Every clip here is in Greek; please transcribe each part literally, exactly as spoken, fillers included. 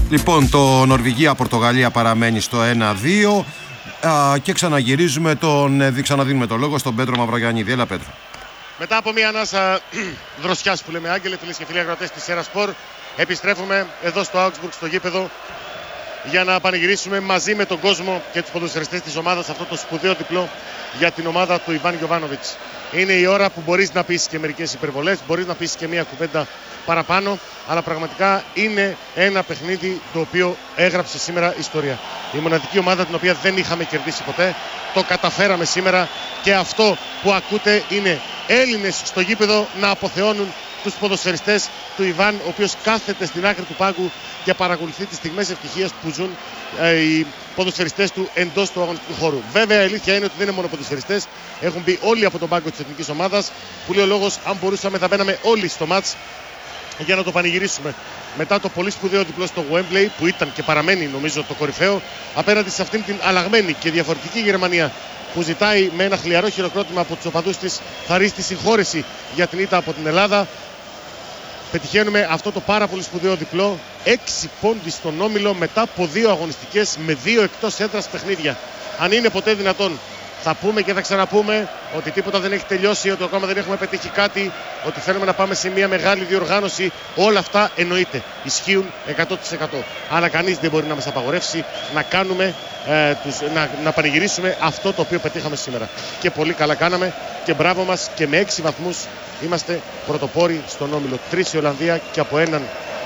Λοιπόν, το Νορβηγία-Πορτογαλία παραμένει στο ένα δύο και ξαναγυρίζουμε τον, ξαναδίνουμε το λόγο στον Πέτρο Μαυρογιαννίδη. Έλα, Πέτρο. Μετά από μια ανάσα δροσιάς που λέμε, Άγγελε, φίλες και φίλοι ακροατές της Σέρα Σπορ, επιστρέφουμε εδώ στο Augsburg, στο γήπεδο, για να πανηγυρίσουμε μαζί με τον κόσμο και τους ποδοσφαιριστές της ομάδας αυτό το σπουδαίο διπλό για την ομάδα του Ιβάν Γιοβάνοβιτς. Είναι η ώρα που μπορείς να πεις και μερικές υπερβολές, μπορείς να πεις και μια κουβέντα παραπάνω, αλλά πραγματικά είναι ένα παιχνίδι το οποίο έγραψε σήμερα ιστορία. Η μοναδική ομάδα την οποία δεν είχαμε κερδίσει ποτέ, το καταφέραμε σήμερα και αυτό που ακούτε είναι Έλληνες στο γήπεδο να αποθεώνουν τους ποδοσφαιριστές του Ιβάν, ο οποίος κάθεται στην άκρη του πάγκου και παρακολουθεί τις στιγμές ευτυχίας που ζουν ε, οι ποδοσφαιριστές του εντός του αγωνιστικού χώρου. Βέβαια, η αλήθεια είναι ότι δεν είναι μόνο ποδοσφαιριστές, έχουν μπει όλοι από τον πάγκο της εθνικής ομάδας, που λέει ο λόγος, αν μπορούσαμε θα μπαίναμε όλοι στο μάτς για να το πανηγυρίσουμε. Μετά το πολύ σπουδαίο διπλό στο Wembley, που ήταν και παραμένει νομίζω το κορυφαίο, απέναντι σε αυτήν την αλλαγμένη και διαφορετική Γερμανία, που ζητάει με ένα χλιαρό χειροκρότημα από τους οπαδούς της χαρίστη συγχώρεση για την ήττα από την Ελλάδα, πετυχαίνουμε αυτό το πάρα πολύ σπουδαίο διπλό. Έξι πόντοι στον όμιλο μετά από δύο αγωνιστικές με δύο εκτός έδρας παιχνίδια. Αν είναι ποτέ δυνατόν, θα πούμε και θα ξαναπούμε ότι τίποτα δεν έχει τελειώσει, ότι ακόμα δεν έχουμε πετύχει κάτι, ότι θέλουμε να πάμε σε μια μεγάλη διοργάνωση. Όλα αυτά εννοείται ισχύουν εκατό τοις εκατό. Αλλά κανείς δεν μπορεί να μας απαγορεύσει να κάνουμε, ε, τους, να, να πανηγυρίσουμε αυτό το οποίο πετύχαμε σήμερα. Και πολύ καλά κάναμε και μπράβο μας, και με έξι βαθμούς είμαστε πρωτοπόροι στον όμιλο. Τρεις η Ολλανδία και από έναν,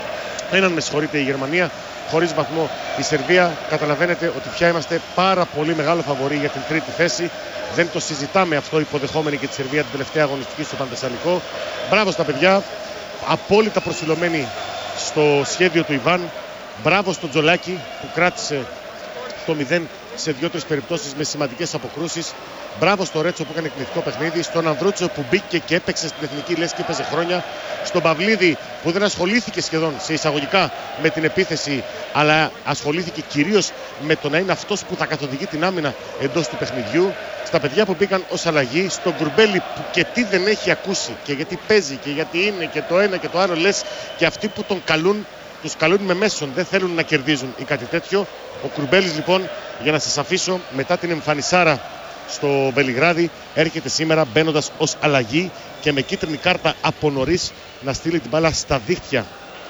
έναν με συγχωρείτε η Γερμανία. Χωρίς βαθμό η Σερβία. Καταλαβαίνετε ότι πια είμαστε πάρα πολύ μεγάλο φαβορί για την τρίτη θέση. Δεν το συζητάμε αυτό, υποδεχόμενοι και τη Σερβία την τελευταία αγωνιστική στο Παντεσσαλικό. Μπράβο στα παιδιά, απόλυτα προσιλωμένοι στο σχέδιο του Ιβάν. Μπράβο στον Τζολάκη που κράτησε το μηδέν σε δύο-τρεις περιπτώσεις με σημαντικές αποκρούσεις. Μπράβο στο Ρέτσο που έκανε εκπληκτικό παιχνίδι. Στον Ανδρούτσο που μπήκε και έπαιξε στην εθνική λες και έπαιζε χρόνια. Στον Παυλίδη που δεν ασχολήθηκε σχεδόν σε εισαγωγικά με την επίθεση, αλλά ασχολήθηκε κυρίως με το να είναι αυτός που θα καθοδηγεί την άμυνα εντός του παιχνιδιού. Στα παιδιά που μπήκαν ως αλλαγή. Στον Γκουρμπέλη που και τι δεν έχει ακούσει και γιατί παίζει και γιατί είναι και το ένα και το άλλο, λες και αυτοί που τον καλούν, τους καλούν με μέσον, δεν θέλουν να κερδίζουν ή κάτι τέτοιο. Ο Κουρμπέλης λοιπόν, για να σας αφήσω, μετά την εμφανισάρα στο Βελιγράδι, έρχεται σήμερα μπαίνοντας ως αλλαγή και με κίτρινη κάρτα από νωρίς να στείλει την μπάλα στα δίχτυα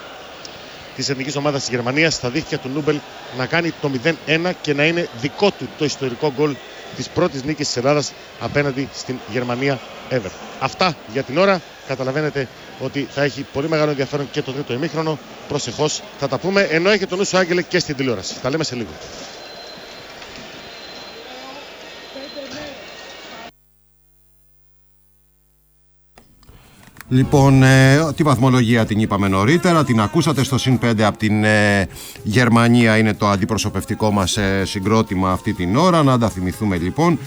της εθνικής ομάδας της Γερμανίας, στα δίχτυα του Νούμπελ, να κάνει το μηδέν ένα και να είναι δικό του το ιστορικό γκολ της πρώτης νίκης της Ελλάδας απέναντι στην Γερμανία ever. Αυτά για την ώρα. Καταλαβαίνετε ότι θα έχει πολύ μεγάλο ενδιαφέρον και το τρίτο ημίχρονο. Προσεχώς θα τα πούμε, ενώ έχει τον νου σου, Άγγελε, και στην τηλεόραση. Τα λέμε σε λίγο. Λοιπόν, ε, τη βαθμολογία την είπαμε νωρίτερα, την ακούσατε στο συν πέντε από την ε, Γερμανία, είναι το αντιπροσωπευτικό μας ε, συγκρότημα αυτή την ώρα. Να τα θυμηθούμε λοιπόν.